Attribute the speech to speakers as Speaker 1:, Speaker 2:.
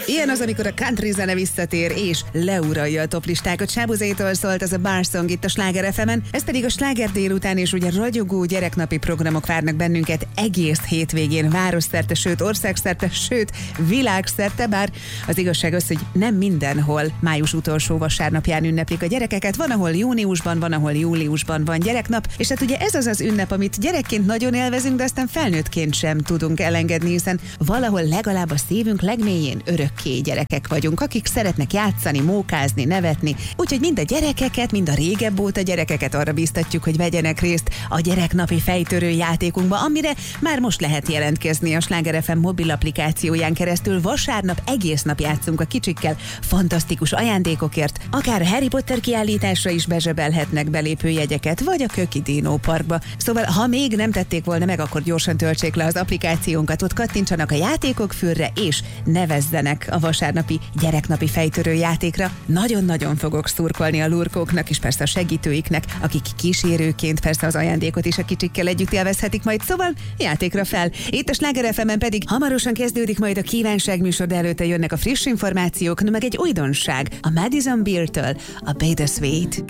Speaker 1: Ilyen az, amikor a country zene visszatér és leuralja a toplistákat. Sábuzétól szólt ez a Bar Song itt a Sláger FM-en, ez pedig a Sláger délután, és ugye ragyogó gyereknapi programok várnak bennünket egész hétvégén, városszerte, sőt országszerte, sőt világszerte, bár az igazság az, hogy nem mindenhol május utolsó vasárnapján ünneplik a gyerekeket, van, ahol júniusban, van, ahol júliusban van gyereknap, és hát ugye ez az az ünnep, amit gyerekként nagyon élvezünk, de aztán felnőttként sem tudunk elengedni, hiszen valahol legalább a szívünk legmélyén örökké gyerekek vagyunk, akik szeretnek játszani, mókázni, nevetni. Úgyhogy mind a gyerekeket, mind a régebb óta gyerekeket arra bíztatjuk, hogy vegyenek részt a gyereknapi fejtörő játékunkba, amire már most lehet jelentkezni a Sláger FM mobil applikációján keresztül. Vasárnap egész nap játszunk a kicsikkel, fantasztikus ajándékokért, akár a Harry Potter kiállításra is bezsebelhetnek belépőjegyeket, vagy a Köki Dino Parkba. Szóval, ha még nem tették volna meg, akkor gyorsan töltsék le az applikációnkat, ott kattintsanak a játékok fülre, és nevezzenek a vasárnapi gyereknapi fejtörő játékra. Nagyon-nagyon fogok szurkolni a lurkóknak, és persze a segítőiknek, akik kísérőként persze az ajándékot is a kicsikkel együtt élvezhetik majd, szóval játékra fel. Itt a Sláger FM-en pedig hamarosan kezdődik majd a kívánságműsor, de előtte jönnek a friss információk, meg egy újdonság, a Madison Beer-től, a Bittersweet.